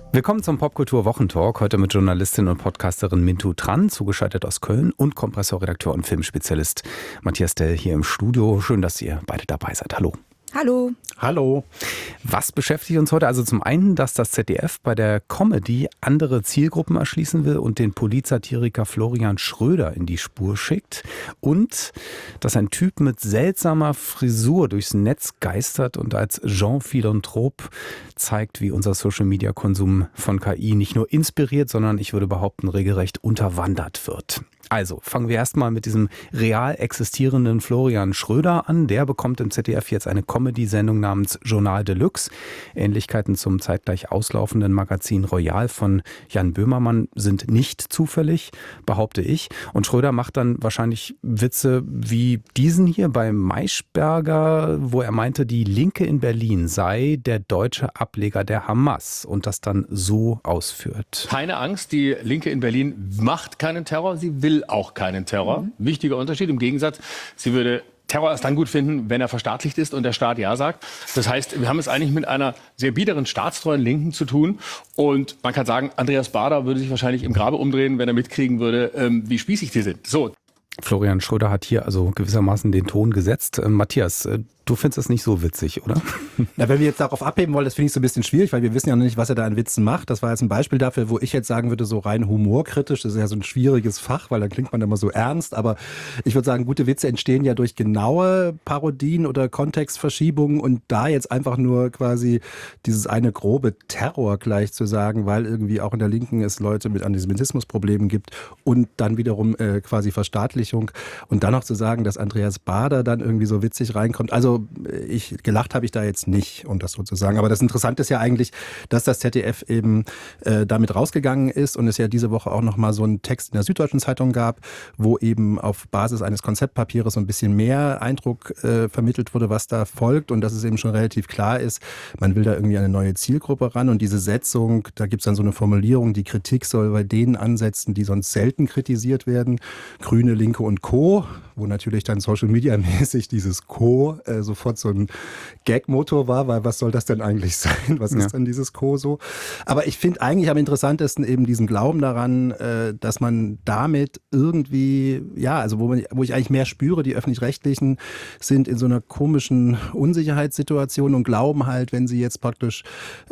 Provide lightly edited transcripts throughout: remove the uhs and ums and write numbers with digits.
Willkommen zum Popkultur-Wochentalk, heute mit Journalistin und Podcasterin Mintu Tran, zugeschaltet aus Köln, und Kompressorredakteur und Filmspezialist Matthias Dell hier im Studio. Schön, dass ihr beide dabei seid. Hallo. Hallo. Hallo. Was beschäftigt uns heute? Also zum einen, dass das ZDF bei der Comedy andere Zielgruppen erschließen will und den Politsatiriker Florian Schröder in die Spur schickt. Und dass ein Typ mit seltsamer Frisur durchs Netz geistert und als Jean-Philanthrop zeigt, wie unser Social-Media-Konsum von KI nicht nur inspiriert, sondern ich würde behaupten, regelrecht unterwandert wird. Also fangen wir erstmal mit diesem real existierenden Florian Schröder an. Der bekommt im ZDF jetzt eine Comedy-Sendung namens Journal Deluxe. Ähnlichkeiten zum zeitgleich auslaufenden Magazin Royal von Jan Böhmermann sind nicht zufällig, behaupte ich. Und Schröder macht dann wahrscheinlich Witze wie diesen hier bei Maischberger, wo er meinte, die Linke in Berlin sei der deutsche Ableger der Hamas und das dann so ausführt. Keine Angst, die Linke in Berlin macht keinen Terror, sie will auch keinen Terror. Wichtiger Unterschied, im Gegensatz, sie würde Terror erst dann gut finden, wenn er verstaatlicht ist und der Staat Ja sagt. Das heißt, wir haben es eigentlich mit einer sehr biederen, staatstreuen Linken zu tun. Und man kann sagen, Andreas Baader würde sich wahrscheinlich im Grabe umdrehen, wenn er mitkriegen würde, wie spießig die sind. So. Florian Schröder hat hier also gewissermaßen den Ton gesetzt. Matthias, du findest das nicht so witzig, oder? Na, wenn wir jetzt darauf abheben wollen, das finde ich so ein bisschen schwierig, weil wir wissen ja noch nicht, was er da an Witzen macht. Das war jetzt ein Beispiel dafür, wo ich jetzt sagen würde, so rein humorkritisch. Das ist ja so ein schwieriges Fach, weil dann klingt man immer so ernst. Aber ich würde sagen, gute Witze entstehen ja durch genaue Parodien oder Kontextverschiebungen. Und da jetzt einfach nur quasi dieses eine grobe Terror gleich zu sagen, weil irgendwie auch in der Linken es Leute mit Antisemitismusproblemen gibt und dann wiederum quasi Verstaatlichung. Und dann noch zu sagen, dass Andreas Baader dann irgendwie so witzig reinkommt. Also gelacht habe ich da jetzt nicht, um das so zu sagen. Aber das Interessante ist ja eigentlich, dass das ZDF eben damit rausgegangen ist und es ja diese Woche auch nochmal so einen Text in der Süddeutschen Zeitung gab, wo eben auf Basis eines Konzeptpapiers so ein bisschen mehr Eindruck vermittelt wurde, was da folgt, und dass es eben schon relativ klar ist, man will da irgendwie eine neue Zielgruppe ran, und diese Setzung, da gibt es dann so eine Formulierung, die Kritik soll bei denen ansetzen, die sonst selten kritisiert werden, Grüne, Linke und Co., wo natürlich dann Social-Media-mäßig dieses Co. Sofort so ein Gag-Motor war, weil was soll das denn eigentlich sein? Was ist denn dieses Co. so? Aber ich finde eigentlich am interessantesten eben diesen Glauben daran, dass man damit irgendwie, ja, also wo ich eigentlich mehr spüre, die Öffentlich-Rechtlichen sind in so einer komischen Unsicherheitssituation und glauben halt, wenn sie jetzt praktisch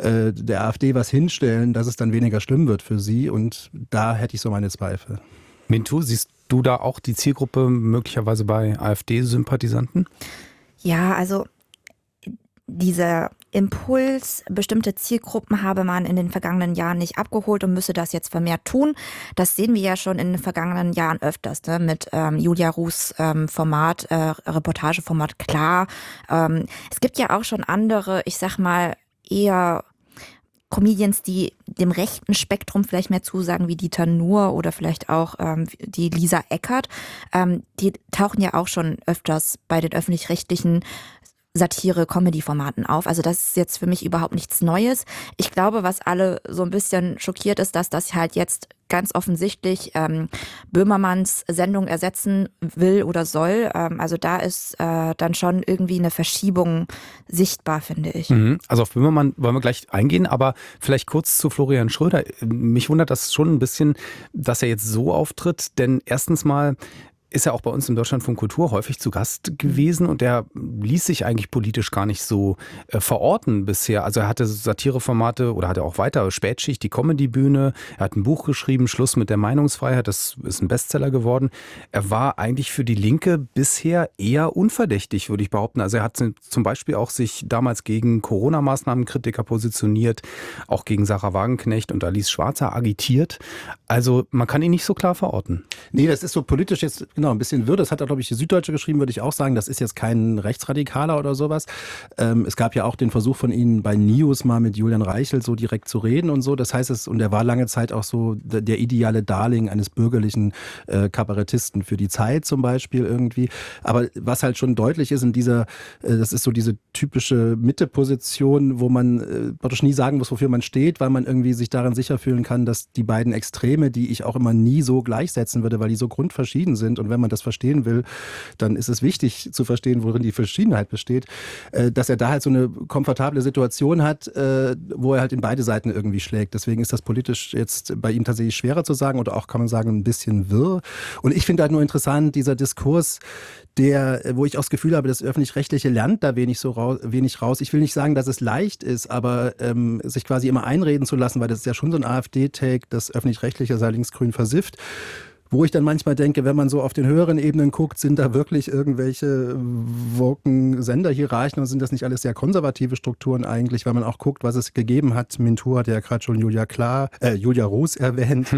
der AfD was hinstellen, dass es dann weniger schlimm wird für sie, und da hätte ich so meine Zweifel. Mintu, siehst du da auch die Zielgruppe möglicherweise bei AfD-Sympathisanten? Ja, also dieser Impuls, bestimmte Zielgruppen habe man in den vergangenen Jahren nicht abgeholt und müsse das jetzt vermehrt tun. Das sehen wir ja schon in den vergangenen Jahren öfters, ne? Mit Julia Ruhs Format, Reportageformat Klar. Es gibt ja auch schon andere, ich sag mal, eher Comedians, die dem rechten Spektrum vielleicht mehr zusagen, wie Dieter Nuhr oder vielleicht auch die Lisa Eckert. Die tauchen ja auch schon öfters bei den öffentlich-rechtlichen Satire-Comedy-Formaten auf. Also das ist jetzt für mich überhaupt nichts Neues. Ich glaube, was alle so ein bisschen schockiert ist, dass das halt jetzt ganz offensichtlich Böhmermanns Sendung ersetzen will oder soll. Also da ist dann schon irgendwie eine Verschiebung sichtbar, finde ich. Also auf Böhmermann wollen wir gleich eingehen, aber vielleicht kurz zu Florian Schröder. Mich wundert das schon ein bisschen, dass er jetzt so auftritt, denn erstens mal ist er auch bei uns im Deutschlandfunk Kultur häufig zu Gast gewesen, und er ließ sich eigentlich politisch gar nicht so verorten bisher. Also er hatte Satireformate oder hatte auch weiter Spätschicht, die Comedybühne. Er hat ein Buch geschrieben, Schluss mit der Meinungsfreiheit. Das ist ein Bestseller geworden. Er war eigentlich für die Linke bisher eher unverdächtig, würde ich behaupten. Also er hat zum Beispiel auch sich damals gegen Corona-Maßnahmenkritiker positioniert, auch gegen Sarah Wagenknecht und Alice Schwarzer agitiert. Also man kann ihn nicht so klar verorten. Nee, das ist so politisch jetzt genau ein bisschen wirr. Das hat da, glaube ich, die Süddeutsche geschrieben, würde ich auch sagen. Das ist jetzt kein Rechtsradikaler oder sowas. Es gab ja auch den Versuch von Ihnen bei News mal mit Julian Reichelt so direkt zu reden und so. Das heißt, und er war lange Zeit auch so der ideale Darling eines bürgerlichen Kabarettisten für die Zeit zum Beispiel irgendwie. Aber was halt schon deutlich ist das ist so diese typische Mitteposition, wo man praktisch nie sagen muss, wofür man steht, weil man irgendwie sich daran sicher fühlen kann, dass die beiden Extreme, die ich auch immer nie so gleichsetzen würde, weil die so grundverschieden sind und Und wenn man das verstehen will, dann ist es wichtig zu verstehen, worin die Verschiedenheit besteht, dass er da halt so eine komfortable Situation hat, wo er halt in beide Seiten irgendwie schlägt. Deswegen ist das politisch jetzt bei ihm tatsächlich schwerer zu sagen oder auch, kann man sagen, ein bisschen wirr. Und ich finde halt nur interessant, dieser Diskurs, wo ich auch das Gefühl habe, das Öffentlich-Rechtliche lernt da wenig raus. Ich will nicht sagen, dass es leicht ist, aber sich quasi immer einreden zu lassen, weil das ist ja schon so ein AfD-Take, das Öffentlich-Rechtliche sei linksgrün versifft. Wo ich dann manchmal denke, wenn man so auf den höheren Ebenen guckt, sind da wirklich irgendwelche Sender-Hierarchien und sind das nicht alles sehr konservative Strukturen eigentlich, weil man auch guckt, was es gegeben hat. Mintur hat ja gerade schon Julia Roos erwähnt.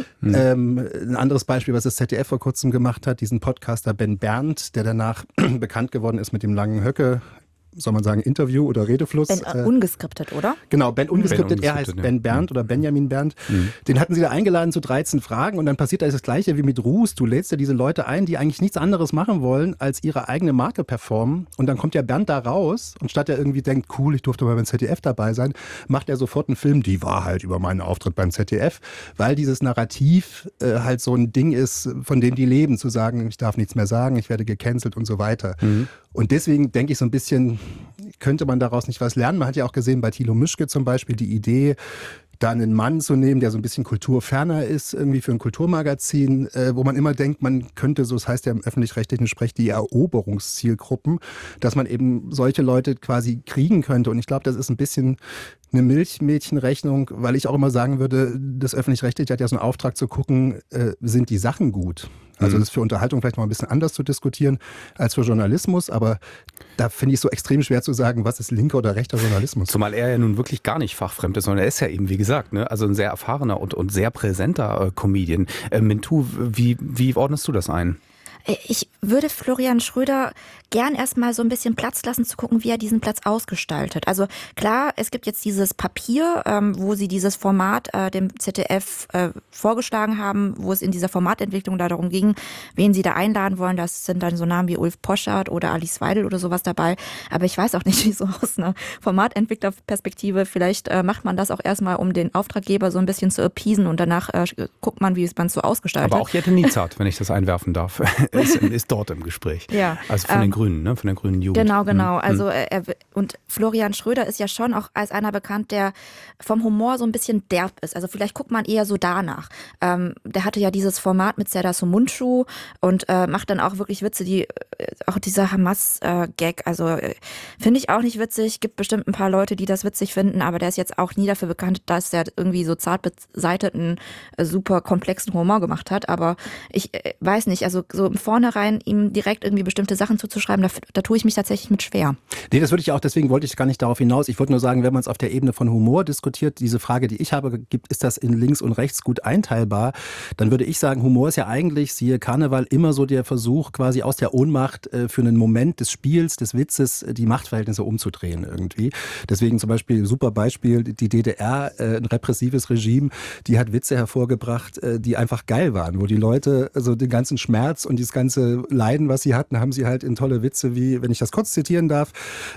Ein anderes Beispiel, was das ZDF vor kurzem gemacht hat, diesen Podcaster Ben Berndt, der danach bekannt geworden ist mit dem langen Höcke. Soll man sagen, Interview oder Redefluss. Ben ungeskriptet, oder? Genau, Ben ungeskriptet. Er heißt Ben Berndt oder Benjamin Berndt. Den hatten sie da eingeladen zu 13 Fragen und dann passiert da das Gleiche wie mit Roos. Du lädst ja diese Leute ein, die eigentlich nichts anderes machen wollen, als ihre eigene Marke performen. Und dann kommt ja Bernd da raus und statt er irgendwie denkt, cool, ich durfte mal beim ZDF dabei sein, macht er sofort einen Film, die Wahrheit über meinen Auftritt beim ZDF, weil dieses Narrativ halt so ein Ding ist, von dem die leben, zu sagen, ich darf nichts mehr sagen, ich werde gecancelt und so weiter. Und deswegen denke ich so ein bisschen, könnte man daraus nicht was lernen? Man hat ja auch gesehen bei Thilo Mischke zum Beispiel die Idee, da einen Mann zu nehmen, der so ein bisschen kulturferner ist, irgendwie für ein Kulturmagazin, wo man immer denkt, man könnte, so das heißt ja im öffentlich-rechtlichen Sprech, die Eroberungszielgruppen, dass man eben solche Leute quasi kriegen könnte. Und ich glaube, das ist ein bisschen eine Milchmädchenrechnung, weil ich auch immer sagen würde, das Öffentlich-Rechtliche hat ja so einen Auftrag zu gucken, sind die Sachen gut? Also das ist für Unterhaltung vielleicht noch ein bisschen anders zu diskutieren als für Journalismus, aber da finde ich es so extrem schwer zu sagen, was ist linker oder rechter Journalismus. Zumal er ja nun wirklich gar nicht fachfremd ist, sondern er ist ja eben, wie gesagt, ne, also ein sehr erfahrener und sehr präsenter Comedian. Mintu, wie ordnest du das ein? Ich würde Florian Schröder gern erstmal so ein bisschen Platz lassen, zu gucken, wie er diesen Platz ausgestaltet. Also klar, es gibt jetzt dieses Papier, wo sie dieses Format dem ZDF vorgeschlagen haben, wo es in dieser Formatentwicklung darum ging, wen sie da einladen wollen. Das sind dann so Namen wie Ulf Poschardt oder Alice Weidel oder sowas dabei. Aber ich weiß auch nicht, wie so aus einer Formatentwicklerperspektive, vielleicht macht man das auch erstmal, um den Auftraggeber so ein bisschen zu appeasen und danach guckt man, wie man es so ausgestaltet. Aber auch Jette Niezhardt, wenn ich das einwerfen darf, ist dort im Gespräch. Ja. Also von den Grünen, ne? Von der grünen Jugend. Genau. Also und Florian Schröder ist ja schon auch als einer bekannt, der vom Humor so ein bisschen derb ist. Also vielleicht guckt man eher so danach. Der hatte ja dieses Format mit Serdar Somuncu und macht dann auch wirklich Witze, auch dieser Hamas-Gag, also finde ich auch nicht witzig. Gibt bestimmt ein paar Leute, die das witzig finden, aber der ist jetzt auch nie dafür bekannt, dass er irgendwie so zart beseiteten, super komplexen Humor gemacht hat. Aber ich weiß nicht, also so im Vornherein ihm direkt irgendwie bestimmte Sachen zuzuschreiben, da tue ich mich tatsächlich mit schwer. Nee, das würde ich auch, deswegen wollte ich gar nicht darauf hinaus. Ich wollte nur sagen, wenn man es auf der Ebene von Humor diskutiert, diese Frage, die ich habe, ist das in links und rechts gut einteilbar, dann würde ich sagen, Humor ist ja eigentlich, siehe Karneval, immer so der Versuch, quasi aus der Ohnmacht für einen Moment des Spiels, des Witzes, die Machtverhältnisse umzudrehen irgendwie. Deswegen zum Beispiel, super Beispiel, die DDR, ein repressives Regime, die hat Witze hervorgebracht, die einfach geil waren, wo die Leute also den ganzen Schmerz und dieses ganze Leiden, was sie hatten, haben sie halt in tolle Witze wie, wenn ich das kurz zitieren darf,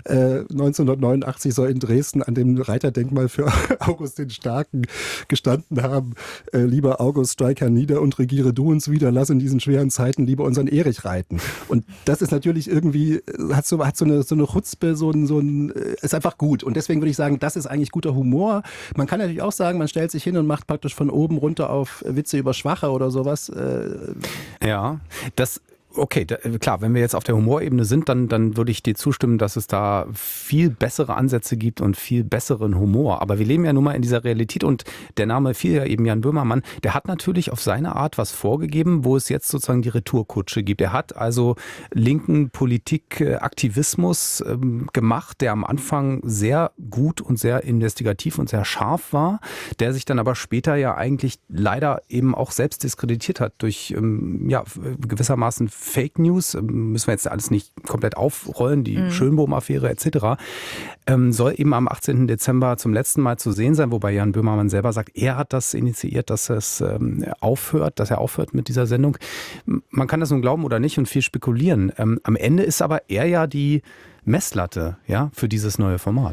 1989 soll in Dresden an dem Reiterdenkmal für August den Starken gestanden haben, lieber August, streik hernieder und regiere du uns wieder, lass in diesen schweren Zeiten lieber unseren Erich reiten. Und das ist natürlich irgendwie, hat so eine Chutzpe, ist einfach gut. Und deswegen würde ich sagen, das ist eigentlich guter Humor. Man kann natürlich auch sagen, man stellt sich hin und macht praktisch von oben runter auf Witze über Schwache oder sowas. Ja, okay, klar, wenn wir jetzt auf der Humorebene sind, dann würde ich dir zustimmen, dass es da viel bessere Ansätze gibt und viel besseren Humor. Aber wir leben ja nun mal in dieser Realität und der Name fiel ja eben Jan Böhmermann, der hat natürlich auf seine Art was vorgegeben, wo es jetzt sozusagen die Retourkutsche gibt. Er hat also linken Politikaktivismus gemacht, der am Anfang sehr gut und sehr investigativ und sehr scharf war, der sich dann aber später ja eigentlich leider eben auch selbst diskreditiert hat durch gewissermaßen Fake News, müssen wir jetzt alles nicht komplett aufrollen, die Schönbohm-Affäre etc., soll eben am 18. Dezember zum letzten Mal zu sehen sein, wobei Jan Böhmermann selber sagt, er hat das initiiert, dass er aufhört mit dieser Sendung. Man kann das nun glauben oder nicht und viel spekulieren. Am Ende ist aber er ja die Messlatte, ja, für dieses neue Format.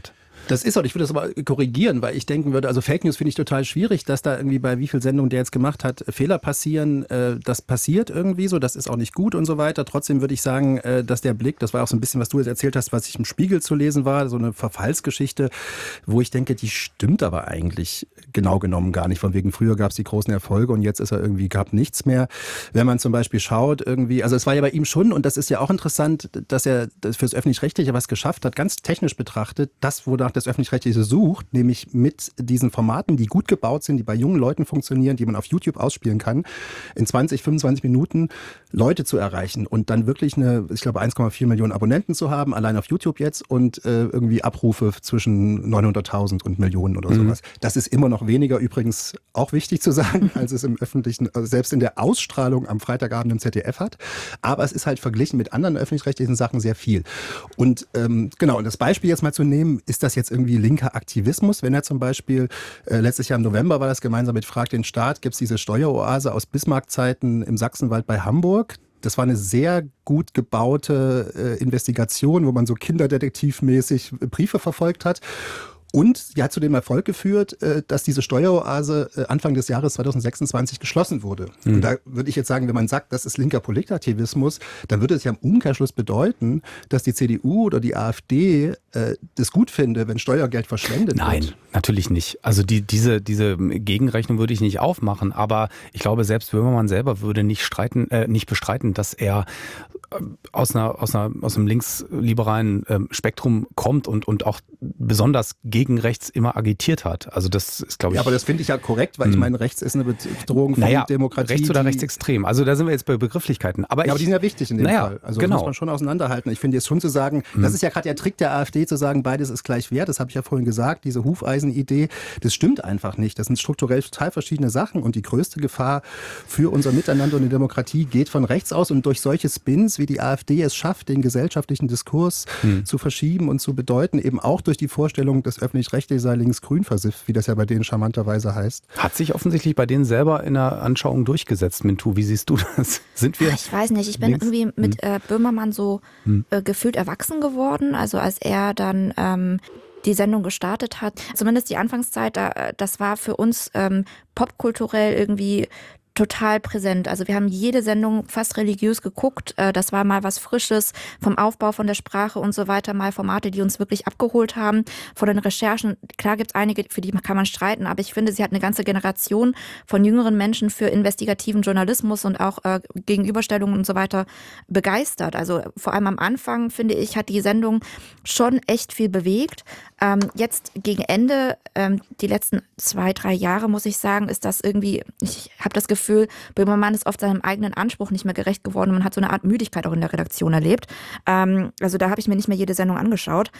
Das ist auch, ich würde das aber korrigieren, weil ich denken würde, also Fake News finde ich total schwierig, dass da irgendwie bei wie viel Sendungen der jetzt gemacht hat, Fehler passieren. Das passiert irgendwie so, das ist auch nicht gut und so weiter. Trotzdem würde ich sagen, dass der Blick, das war auch so ein bisschen, was du jetzt erzählt hast, was ich im Spiegel zu lesen war, so eine Verfallsgeschichte, wo ich denke, die stimmt aber eigentlich genau genommen gar nicht. Von wegen früher gab es die großen Erfolge und jetzt ist er irgendwie, gab nichts mehr. Wenn man zum Beispiel schaut irgendwie, also es war ja bei ihm schon, und das ist ja auch interessant, dass er fürs Öffentlich-Rechtliche was geschafft hat, ganz technisch betrachtet, das, wonach das Öffentlich-Rechtliche sucht, nämlich mit diesen Formaten, die gut gebaut sind, die bei jungen Leuten funktionieren, die man auf YouTube ausspielen kann, in 20, 25 Minuten Leute zu erreichen und dann wirklich ich glaube 1,4 Millionen Abonnenten zu haben, allein auf YouTube jetzt, und irgendwie Abrufe zwischen 900.000 und Millionen oder sowas. Das ist immer noch weniger, übrigens auch wichtig zu sagen, als es im Öffentlichen, also selbst in der Ausstrahlung am Freitagabend im ZDF hat. Aber es ist halt verglichen mit anderen öffentlich-rechtlichen Sachen sehr viel. Und genau, und das Beispiel jetzt mal zu nehmen, ist das jetzt irgendwie linker Aktivismus, wenn er zum Beispiel, letztes Jahr im November war das gemeinsam mit Frag den Staat, gibt es diese Steueroase aus Bismarck-Zeiten im Sachsenwald bei Hamburg. Das war eine sehr gut gebaute Investigation, wo man so kinderdetektivmäßig Briefe verfolgt hat. Und die hat zu dem Erfolg geführt, dass diese Steueroase Anfang des Jahres 2026 geschlossen wurde. Und da würde ich jetzt sagen, wenn man sagt, das ist linker Politikaktivismus, dann würde es ja im Umkehrschluss bedeuten, dass die CDU oder die AfD das gut finde, wenn Steuergeld verschwendet wird. Nein, natürlich nicht. Also diese Gegenrechnung würde ich nicht aufmachen. Aber ich glaube, selbst Böhmermann selber würde nicht bestreiten, dass er aus einem linksliberalen Spektrum kommt und auch besonders gegen rechts immer agitiert hat. Also das ist, glaube ich... Ja, aber das finde ich ja korrekt, weil ich meine, rechts ist eine Bedrohung für die Demokratie. Rechts oder rechtsextrem. Also da sind wir jetzt bei Begrifflichkeiten. Aber die sind ja wichtig in dem Fall. Also das muss man schon auseinanderhalten. Ich finde jetzt schon zu sagen, das ist ja gerade der Trick der AfD, zu sagen, beides ist gleich wert. Das habe ich ja vorhin gesagt, diese Hufeisen-Idee. Das stimmt einfach nicht. Das sind strukturell total verschiedene Sachen. Und die größte Gefahr für unser Miteinander und die Demokratie geht von rechts aus. Und durch solche Spins, wie die AfD es schafft, den gesellschaftlichen Diskurs zu verschieben und zu bedeuten, eben auch durch die Vorstellung, das Öffentlich-Rechtliche sei links-grün versifft, wie das ja bei denen charmanterweise heißt. Hat sich offensichtlich bei denen selber in der Anschauung durchgesetzt, Mintu. Wie siehst du das? Sind wir? Ich weiß nicht, ich bin irgendwie mit Böhmermann so gefühlt erwachsen geworden. Also als er dann die Sendung gestartet hat, zumindest die Anfangszeit, das war für uns popkulturell irgendwie total präsent. Also wir haben jede Sendung fast religiös geguckt. Das war mal was Frisches vom Aufbau, von der Sprache und so weiter. Mal Formate, die uns wirklich abgeholt haben. Von den Recherchen, klar gibt es einige, für die kann man streiten, aber ich finde, sie hat eine ganze Generation von jüngeren Menschen für investigativen Journalismus und auch Gegenüberstellungen und so weiter begeistert. Also vor allem am Anfang, finde ich, hat die Sendung schon echt viel bewegt. Jetzt gegen Ende, die letzten 2-3 Jahre, muss ich sagen, ist das irgendwie, ich habe das Gefühl, Böhmermann ist oft seinem eigenen Anspruch nicht mehr gerecht geworden. Man hat so eine Art Müdigkeit auch in der Redaktion erlebt. Also da habe ich mir nicht mehr jede Sendung angeschaut.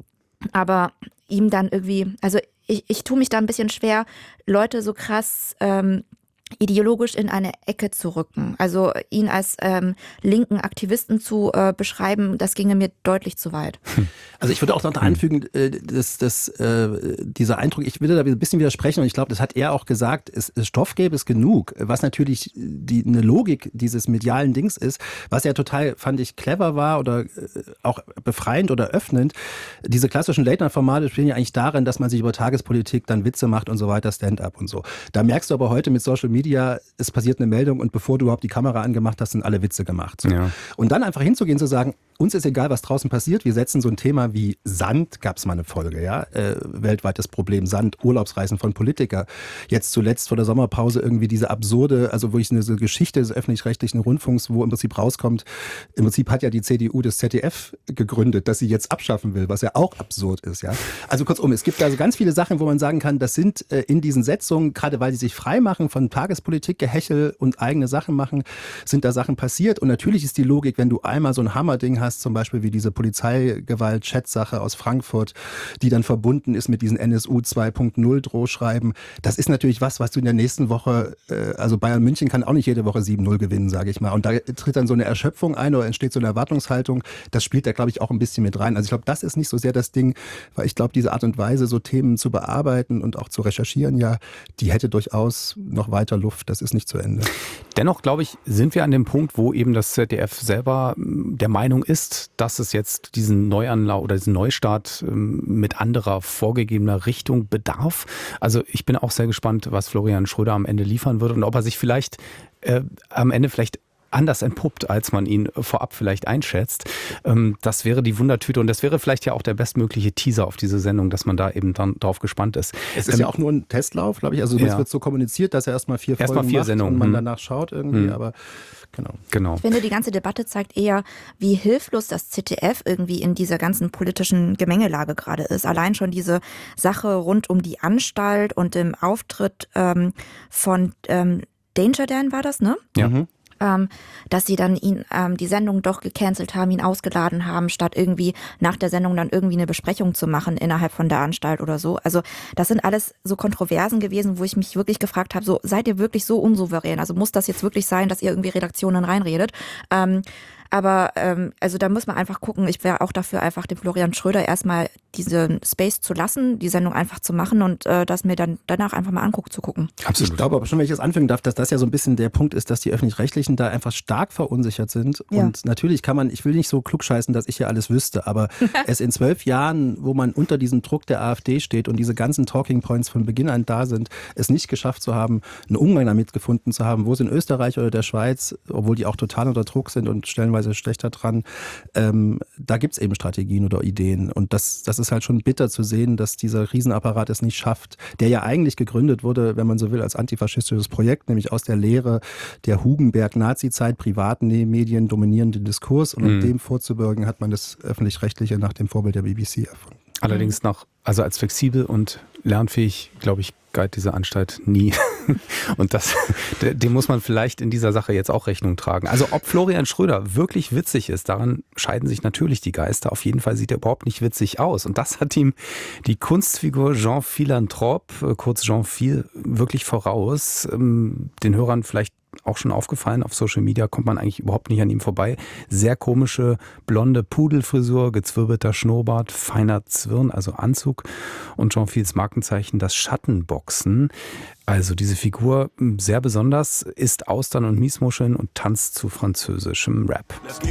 Aber ihm dann irgendwie, also ich tue mich da ein bisschen schwer, Leute so krass ideologisch in eine Ecke zu rücken. Also ihn als linken Aktivisten zu beschreiben, das ginge mir deutlich zu weit. Also ich würde auch noch anfügen, dieser Eindruck, ich will da ein bisschen widersprechen und ich glaube, das hat er auch gesagt, Stoff gäbe es genug, was natürlich eine Logik dieses medialen Dings ist, was ja total, fand ich, clever war oder auch befreiend oder öffnend. Diese klassischen Late-Night-Formate spielen ja eigentlich darin, dass man sich über Tagespolitik dann Witze macht und so weiter, Stand-up und so. Da merkst du aber heute mit Social Media, es passiert eine Meldung und bevor du überhaupt die Kamera angemacht hast, sind alle Witze gemacht. So. Ja. Und dann einfach hinzugehen, zu sagen, uns ist egal, was draußen passiert, wir setzen so ein Thema wie Sand, gab es mal eine Folge, ja, weltweites Problem, Sand, Urlaubsreisen von Politikern. Jetzt zuletzt vor der Sommerpause irgendwie diese absurde, also wo ich eine Geschichte des öffentlich-rechtlichen Rundfunks, wo im Prinzip rauskommt, im Prinzip hat ja die CDU das ZDF gegründet, dass sie jetzt abschaffen will, was ja auch absurd ist, ja. Also kurzum, es gibt also ganz viele Sachen, wo man sagen kann, das sind in diesen Setzungen, gerade weil sie sich frei machen von Tagespolitik, Gehechel und eigene Sachen machen, sind da Sachen passiert. Und natürlich ist die Logik, wenn du einmal so ein Hammerding hast, zum Beispiel wie diese Polizeigewalt-Chat-Sache aus Frankfurt, die dann verbunden ist mit diesen NSU 2.0 Drohschreiben, das ist natürlich was du in der nächsten Woche, also Bayern München kann auch nicht jede Woche 7-0 gewinnen, sage ich mal. Und da tritt dann so eine Erschöpfung ein oder entsteht so eine Erwartungshaltung. Das spielt da, glaube ich, auch ein bisschen mit rein. Also ich glaube, das ist nicht so sehr das Ding, weil ich glaube, diese Art und Weise, so Themen zu bearbeiten und auch zu recherchieren, ja, die hätte durchaus noch weiter Luft. Das ist nicht zu Ende. Dennoch, glaube ich, sind wir an dem Punkt, wo eben das ZDF selber der Meinung ist, dass es jetzt diesen Neuanlauf oder diesen Neustart mit anderer vorgegebener Richtung bedarf. Also ich bin auch sehr gespannt, was Florian Schröder am Ende liefern wird und ob er sich vielleicht am Ende vielleicht anders entpuppt, als man ihn vorab vielleicht einschätzt. Das wäre die Wundertüte und das wäre vielleicht ja auch der bestmögliche Teaser auf diese Sendung, dass man da eben dann drauf gespannt ist. Es ist ja auch nur ein Testlauf, glaube ich. Also es wird so kommuniziert, dass er erstmal 4 Folgen macht Sendungen und man danach schaut irgendwie, aber genau. Ich finde, die ganze Debatte zeigt eher, wie hilflos das ZDF irgendwie in dieser ganzen politischen Gemengelage gerade ist. Allein schon diese Sache rund um die Anstalt und dem Auftritt von Danger Dan war das, ne? Ja. Dass sie dann ihn die Sendung doch gecancelt haben, ihn ausgeladen haben, statt irgendwie nach der Sendung dann irgendwie eine Besprechung zu machen innerhalb von der Anstalt oder so. Also das sind alles so Kontroversen gewesen, wo ich mich wirklich gefragt habe, so seid ihr wirklich so unsouverän? Also muss das jetzt wirklich sein, dass ihr irgendwie Redaktionen reinredet? Aber also da muss man einfach gucken, ich wäre auch dafür, einfach dem Florian Schröder erstmal diesen Space zu lassen, die Sendung einfach zu machen und das mir dann danach einfach mal zu gucken. Absolut. Ich glaube aber schon, wenn ich das anfangen darf, dass das ja so ein bisschen der Punkt ist, dass die Öffentlich-Rechtlichen da einfach stark verunsichert sind. Ja. Und natürlich kann man, ich will nicht so klugscheißen, dass ich hier alles wüsste, aber es in 12 Jahren, wo man unter diesem Druck der AfD steht und diese ganzen Talking Points von Beginn an da sind, es nicht geschafft zu haben, einen Umgang damit gefunden zu haben, wo es in Österreich oder der Schweiz, obwohl die auch total unter Druck sind und stellenweise schlechter dran, da gibt es eben Strategien oder Ideen. Und das ist halt schon bitter zu sehen, dass dieser Riesenapparat es nicht schafft, der ja eigentlich gegründet wurde, wenn man so will, als antifaschistisches Projekt, nämlich aus der Lehre der Hugenberg-Nazi-Zeit, privaten Medien dominieren den Diskurs und um dem vorzubeugen, hat man das Öffentlich-Rechtliche nach dem Vorbild der BBC erfunden. Allerdings also als flexibel und lernfähig, glaube ich, galt diese Anstalt nie. Und dem muss man vielleicht in dieser Sache jetzt auch Rechnung tragen. Also ob Florian Schröder wirklich witzig ist, daran scheiden sich natürlich die Geister. Auf jeden Fall sieht er überhaupt nicht witzig aus. Und das hat ihm die Kunstfigur Jean Philanthrope, kurz Jean Phil, wirklich voraus. Den Hörern vielleicht auch schon aufgefallen, auf Social Media kommt man eigentlich überhaupt nicht an ihm vorbei. Sehr komische, blonde Pudelfrisur, gezwirbelter Schnurrbart, feiner Zwirn, also Anzug und Jean Phils Markenzeichen, das Schattenboxen. Also diese Figur sehr besonders, isst Austern und Miesmuscheln und tanzt zu französischem Rap.